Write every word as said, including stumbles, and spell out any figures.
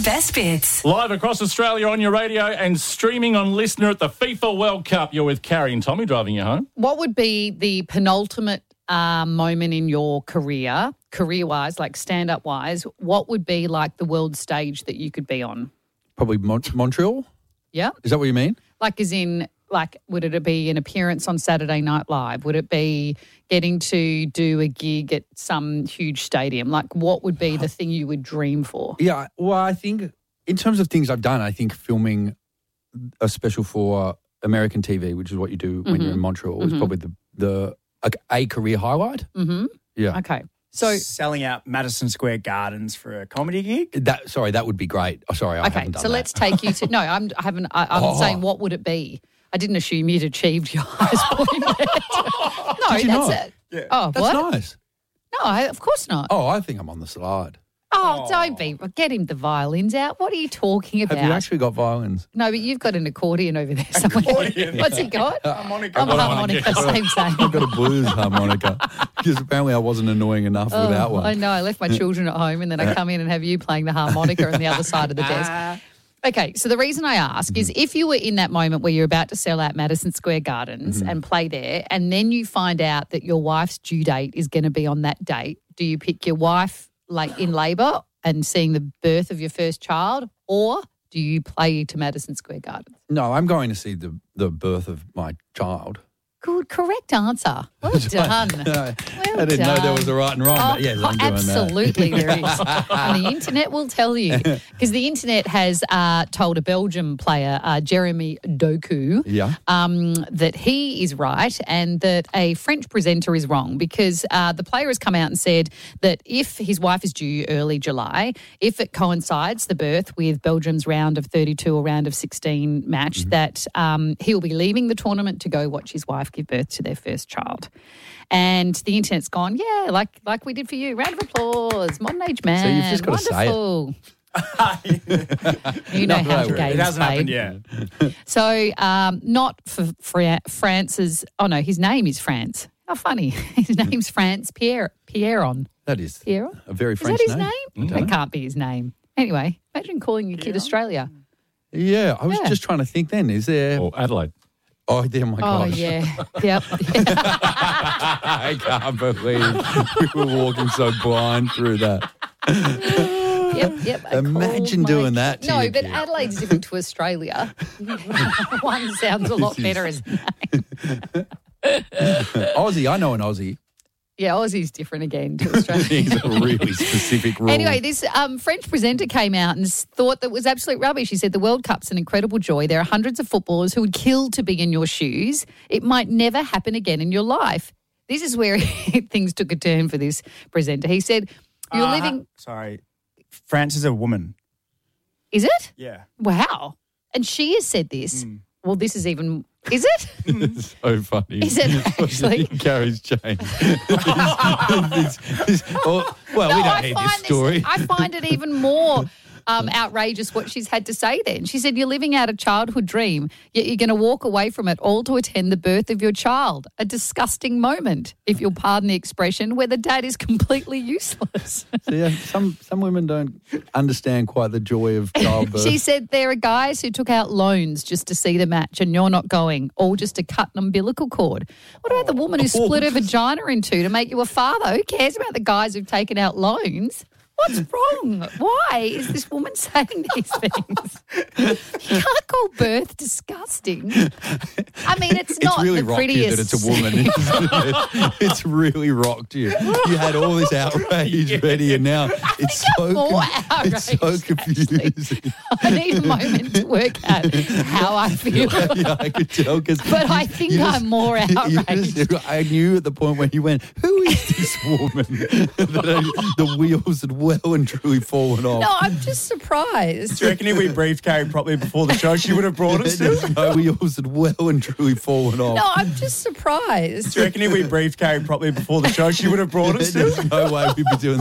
best bits. Live across Australia on your radio and streaming on Listener at the FIFA World Cup. You're with Carrie and Tommy driving you home. What would be the penultimate uh, moment in your career, career-wise, like stand-up-wise, what would be like the world stage that you could be on? Probably Mon- Montreal? Yeah. Is that what you mean? Like as in, like, would it be an appearance on Saturday Night Live? Would it be getting to do a gig at some huge stadium? Like, what would be the thing you would dream for? Yeah, well, I think in terms of things I've done, I think filming a special for American T V, which is what you do when Mm-hmm. you're in Montreal, is Mhm. probably the, the a, a career highlight. Mm-hmm. Yeah. Okay. So, selling out Madison Square Gardens for a comedy gig. That sorry, that would be great. Oh, sorry, I okay, haven't done so that. let's take you to, no, I'm, I haven't, I, I'm Oh. saying what would it be? I didn't assume you'd achieved your highest point yet. No, Did you that's not? it. Yeah. Oh, That's what? nice. No, I, of course not. Oh, I think I'm on the slide. Oh, Oh. don't be. Get him the violins out. What are you talking about? Have you actually got violins? No, but you've got an accordion over there somewhere. Accordion. What's he got? Harmonica. I'm a harmonica, same, same. I've got a blues harmonica because apparently I wasn't annoying enough Oh, without one. I know. I left my children at home and then I come in and have you playing the harmonica on the other side of the desk. Okay, so the reason I ask is if you were in that moment where you're about to sell out Madison Square Gardens and play there, and then you find out that your wife's due date is going to be on that date, do you pick your wife like in labour and seeing the birth of your first child, or do you play to Madison Square Gardens? No, I'm going to see the, the birth of my child. Good, correct answer. Well done. I Well didn't know there done. was a right and wrong, Oh, but yes, I'm doing absolutely that. there is. And the internet will tell you. Because the internet has uh, told a Belgium player, uh, Jeremy Doku, Yeah. um, that he is right and that a French presenter is wrong, because uh, the player has come out and said that if his wife is due early July, if it coincides, the birth, with Belgium's round of thirty-two or round of sixteen match, Mm-hmm. that um, he'll be leaving the tournament to go watch his wife give birth to their first child. And the internet's gone, yeah, like like we did for you. Round of applause, modern age man. So you've just got to say it. Wonderful. You know Not how that the way. game's It hasn't happened played. yet. So um, not for Fra- France's, oh no, his name is France. How funny. His name's France Pierre, Pierron. That is Pierre? a very Is French that his name. name? I don't It know. can't be his name. Anyway, imagine calling your kid Australia. Yeah, I was Yeah. just trying to think then. Is there... Or Adelaide. Oh, dear, my Oh, gosh. yeah. Yep. I can't believe we were walking so blind through that. Yep, yep. I Imagine called my doing that kid. to No, your but kid. Adelaide's different to Australia. One sounds a lot better as a name. Aussie, I know an Aussie. Yeah, Aussie's different again to Australia. He's a really specific rule. Anyway, this um, French presenter came out and s- thought that was absolute rubbish. He said the World Cup's an incredible joy. There are hundreds of footballers who would kill to be in your shoes. It might never happen again in your life. This is where things took a turn for this presenter. He said, you're Uh, living... Sorry. France is a woman. Is it? Yeah. Wow. And she has said this. Mm. Well, this is even... Is it? It's so funny. Is it actually? Carrie's changed. It's- it's- oh, well, we don't I need find this story. I find it even more um, outrageous what she's had to say then. She said, you're living out a childhood dream, yet you're going to walk away from it all to attend the birth of your child. A disgusting moment, if you'll pardon the expression, where the dad is completely useless. So, yeah, some, some women don't understand quite the joy of childbirth. She said there are guys who took out loans just to see the match and you're not going, all just to cut an umbilical cord. What about the woman who split her vagina in two to make you a father? Who cares about the guys who've taken out loans? What's wrong? Why is this woman saying these things? You can't call birth disgusting. I mean, it's It's not really the rocked you prettiest. that it's a woman. Isn't it? It's really rocked you. You had all this outrage ready, and now it's so more con- it's so outraged, actually. confusing. I need a moment to work out how I feel. Yeah, I could tell because. But I think I'm more outraged. I knew at the point when you went, "Who is this woman?" that I, the wheels had well and truly fallen off. No, I'm just surprised. Do you reckon if we briefed Carrie properly before the show, she would have brought us to? No wheels had well and truly fallen off. No, I'm just surprised. Do you reckon if we briefed Carrie properly before the show, she would have brought us to? There's no way we'd be doing